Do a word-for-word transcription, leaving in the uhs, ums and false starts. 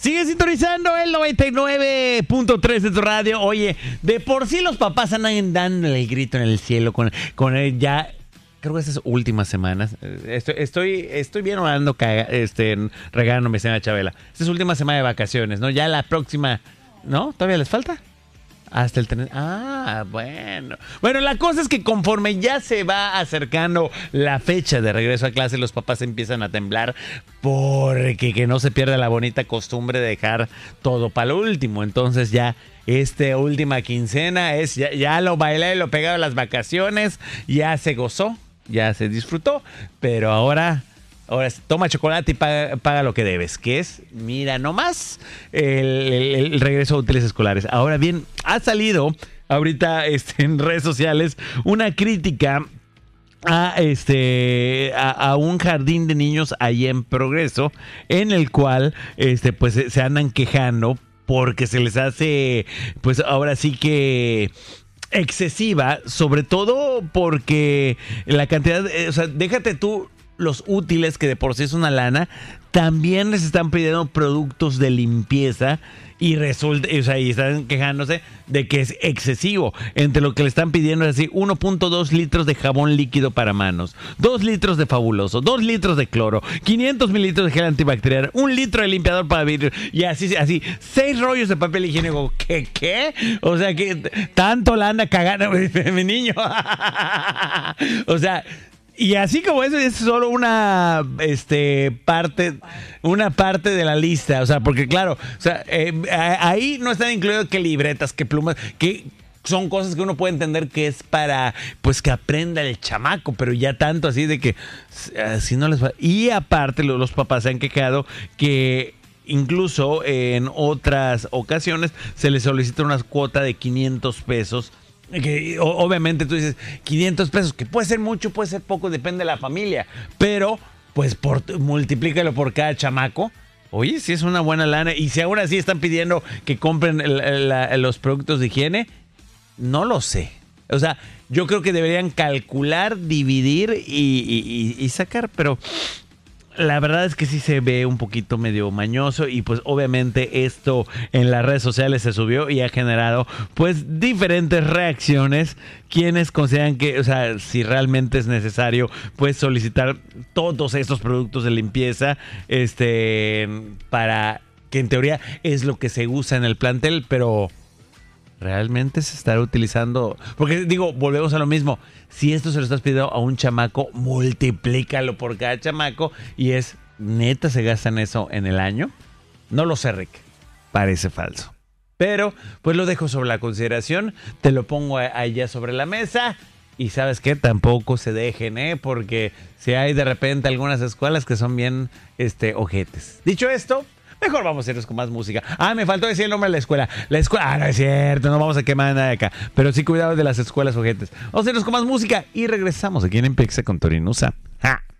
Sigue sintonizando el noventa y nueve punto tres de tu radio. Oye, de por sí los papás andan dando el grito en el cielo con, con el ya... Creo que estas últimas semanas, estoy, estoy, estoy bien orando, este, regándome, señora Chabela. Estas últimas semanas de vacaciones, ¿no? Ya la próxima, ¿no? ¿Todavía les falta? Hasta el tren. Ah, bueno. Bueno, la cosa es que conforme ya se va acercando la fecha de regreso a clase, los papás empiezan a temblar porque que no se pierda la bonita costumbre de dejar todo para lo último. Entonces ya esta última quincena es ya, ya lo bailé, lo pegado a las vacaciones, ya se gozó, ya se disfrutó, pero ahora... Ahora, toma chocolate y paga, paga lo que debes, que es, mira nomás, el, el, el regreso a útiles escolares. Ahora bien, ha salido ahorita este, en redes sociales una crítica a, este, a, a un jardín de niños ahí en Progreso, en el cual este, pues, se andan quejando porque se les hace, pues ahora sí que... excesiva, sobre todo porque la cantidad, o sea, déjate tú los útiles, que de por sí es una lana, también les están pidiendo productos de limpieza y resulta, o sea, y están quejándose de que es excesivo. Entre lo que le están pidiendo es así, uno punto dos litros de jabón líquido para manos, dos litros de Fabuloso, dos litros de cloro, quinientos mililitros de gel antibacterial, un litro de limpiador para vidrio y así, así, seis rollos de papel higiénico. ¿Qué, qué? O sea, que tanto la anda cagando mi niño. O sea... Y así como eso es solo una este parte una parte de la lista, o sea, porque claro, o sea, eh, ahí no están incluidos que libretas, que plumas, que son cosas que uno puede entender que es para pues que aprenda el chamaco, pero ya tanto así de que así no les va. Y aparte los, los papás se han quejado que incluso en otras ocasiones se les solicita una cuota de quinientos pesos. Que obviamente tú dices quinientos pesos, que puede ser mucho, puede ser poco, depende de la familia, pero pues por, multiplícalo por cada chamaco. Oye, si es una buena lana, y si ahora sí están pidiendo que compren el, la, los productos de higiene, no lo sé. O sea, yo creo que deberían calcular, dividir y, y, y, y sacar, pero... La verdad es que sí se ve un poquito medio mañoso y pues obviamente esto en las redes sociales se subió y ha generado pues diferentes reacciones. Quienes consideran que, o sea, si realmente es necesario pues solicitar todos estos productos de limpieza este para que en teoría es lo que se usa en el plantel, pero... ¿realmente se estará utilizando? Porque digo, volvemos a lo mismo. Si esto se lo estás pidiendo a un chamaco, multiplícalo por cada chamaco. Y es, ¿neta se gastan eso en el año? No lo sé, Rick. Parece falso. Pero, pues lo dejo sobre la consideración. Te lo pongo allá sobre la mesa. Y ¿sabes qué? Tampoco se dejen, ¿eh? Porque si hay de repente algunas escuelas que son bien, este, ojetes. Dicho esto... mejor vamos a irnos con más música. Ah, me faltó decir el nombre de la escuela. La escuela... Ah, no es cierto, no vamos a quemar nada de acá. Pero sí cuidado de las escuelas ojetes. Vamos a irnos con más música y regresamos aquí en Empixa con Torinusa. ¡Ja!